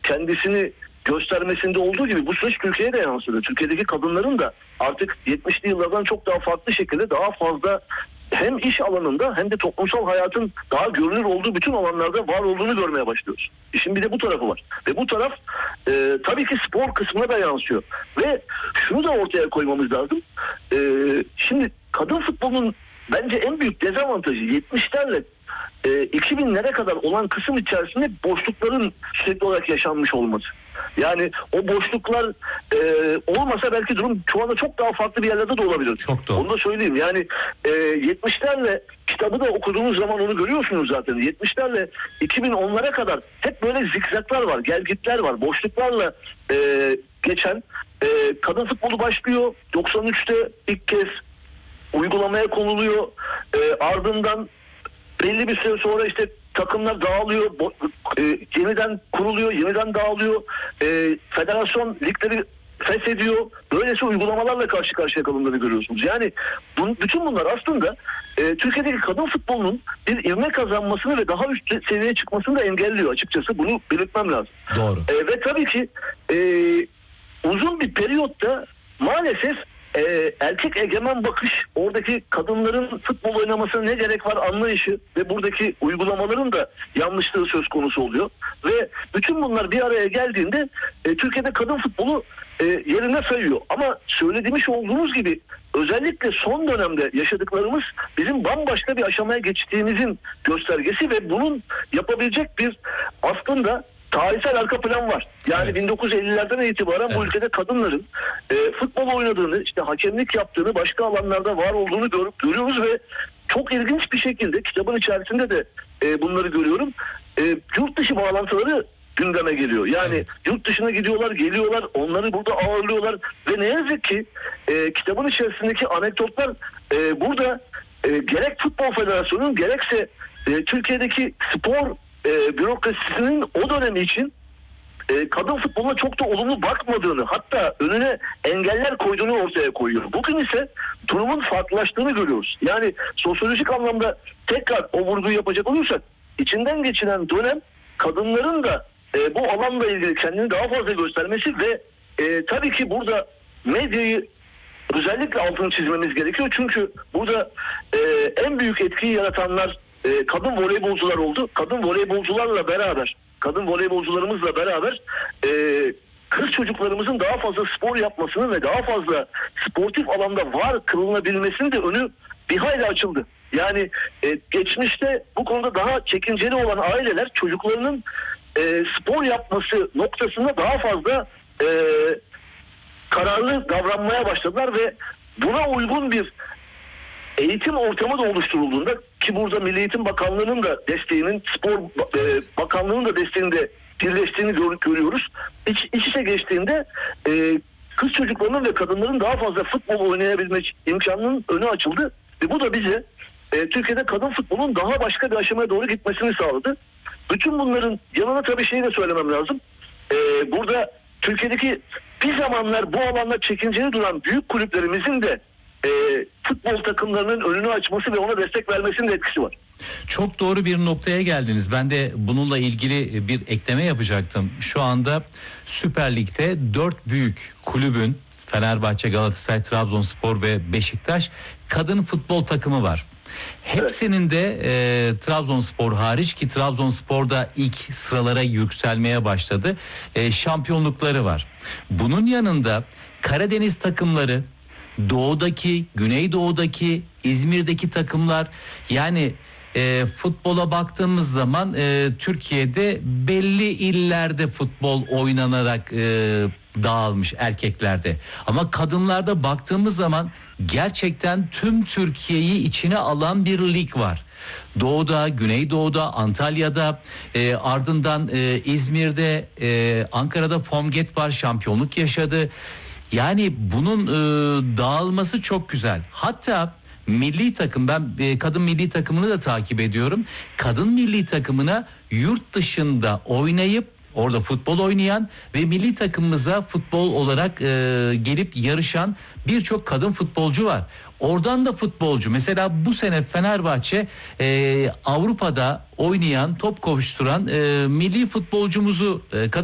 kendisini göstermesinde olduğu gibi bu süreç Türkiye'ye de yansıyor. Türkiye'deki kadınların da artık 70'li yıllardan çok daha farklı şekilde daha fazla hem iş alanında hem de toplumsal hayatın daha görünür olduğu bütün alanlarda var olduğunu görmeye başlıyoruz. İşin bir de bu tarafı var. Ve bu taraf tabii ki spor kısmına da yansıyor. Ve şunu da ortaya koymamız lazım. Şimdi kadın futbolunun bence en büyük dezavantajı 70'lerle 2000'lere kadar olan kısım içerisinde boşlukların sürekli olarak yaşanmış olması. Yani o boşluklar olmasa belki durum şu anda çok daha farklı bir yerlerde de olabilir. Çok doğru. Onu da söyleyeyim. Yani 70'lerle kitabı da okuduğunuz zaman onu görüyorsunuz zaten. 70'lerle 2010'lara kadar hep böyle zikzaklar var, gelgitler var. Boşluklarla geçen kadın futbolu başlıyor. 93'te ilk kez uygulamaya konuluyor. Ardından belli bir süre sonra işte takımlar dağılıyor, yeniden kuruluyor, yeniden dağılıyor. Federasyon ligleri feshediyor. Böylesi uygulamalarla karşı karşıya kalındığını görüyorsunuz. Yani bütün bunlar aslında Türkiye'deki kadın futbolunun bir ivme kazanmasını ve daha üst seviyeye çıkmasını da engelliyor açıkçası. Bunu belirtmem lazım. Doğru. Ve tabii ki uzun bir periyotta maalesef erkek egemen bakış, oradaki kadınların futbol oynamasına ne gerek var anlayışı ve buradaki uygulamaların da yanlışlığı söz konusu oluyor. Ve bütün bunlar bir araya geldiğinde Türkiye'de kadın futbolu yerine sayıyor. Ama söylediğimiz olduğunuz gibi özellikle son dönemde yaşadıklarımız bizim bambaşka bir aşamaya geçtiğimizin göstergesi ve bunun yapabilecek bir aslında tarihsel arka plan var. Yani evet. 1950'lerden itibaren bu ülkede kadınların futbol oynadığını, işte hakemlik yaptığını, başka alanlarda var olduğunu görüyoruz ve çok ilginç bir şekilde kitabın içerisinde de bunları görüyorum. Yurt dışı bağlantıları gündeme geliyor. Yani evet. Yurt dışına gidiyorlar, geliyorlar, onları burada ağırlıyorlar ve ne yazık ki kitabın içerisindeki anekdotlar burada gerek Futbol Federasyonu'nun gerekse Türkiye'deki spor bürokrasisinin o dönemi için kadın futboluna çok da olumlu bakmadığını, hatta önüne engeller koyduğunu ortaya koyuyor. Bugün ise durumun farklılaştığını görüyoruz. Yani sosyolojik anlamda tekrar o vurguyu yapacak olursak içinden geçiren dönem kadınların da bu alanla ilgili kendini daha fazla göstermesi ve tabii ki burada medyayı özellikle altını çizmemiz gerekiyor. Çünkü burada en büyük etkiyi yaratanlar kadın voleybolcular oldu. Kadın voleybolcularımızla beraber kız çocuklarımızın daha fazla spor yapmasını ve daha fazla sportif alanda var kılınabilmesinin de önü bir hayli açıldı. Yani geçmişte bu konuda daha çekinceli olan aileler çocuklarının spor yapması noktasında daha fazla kararlı davranmaya başladılar ve buna uygun bir eğitim ortamı da oluşturulduğunda, ki burada Milli Eğitim Bakanlığı'nın da desteğinin, Spor Bakanlığı'nın da desteğinde birleştiğini görüyoruz. İç içe geçtiğinde kız çocuklarının ve kadınların daha fazla futbol oynayabilme imkanının önü açıldı ve bu da bize Türkiye'de kadın futbolun daha başka bir aşamaya doğru gitmesini sağladı. Bütün bunların yanına tabii şeyi de söylemem lazım. Burada Türkiye'deki bir zamanlar bu alanda çekinceli duran büyük kulüplerimizin de futbol takımlarının önünü açması ve ona destek vermesinin de etkisi var. Çok doğru bir noktaya geldiniz. Ben de bununla ilgili bir ekleme yapacaktım. Şu anda Süper Lig'de 4 büyük kulübün, Fenerbahçe, Galatasaray, Trabzonspor ve Beşiktaş, kadın futbol takımı var. Hepsinin de Trabzonspor hariç, ki Trabzonspor'da ilk sıralara yükselmeye başladı, şampiyonlukları var. Bunun yanında Karadeniz takımları, Doğudaki, Güneydoğu'daki, İzmir'deki takımlar, yani futbola baktığımız zaman Türkiye'de belli illerde futbol oynanarak dağılmış erkeklerde. Ama kadınlarda baktığımız zaman gerçekten tüm Türkiye'yi içine alan bir lig var. Doğu'da, Güneydoğu'da, Antalya'da, ardından İzmir'de, Ankara'da Formget var, şampiyonluk yaşadı. Yani bunun dağılması çok güzel. Hatta milli takım, ben kadın milli takımını da takip ediyorum. Kadın milli takımına yurt dışında oynayıp orada futbol oynayan ve milli takımımıza futbol olarak gelip yarışan birçok kadın futbolcu var. Oradan da futbolcu. Mesela bu sene Fenerbahçe Avrupa'da oynayan, top koşturan milli futbolcumuzu, kadın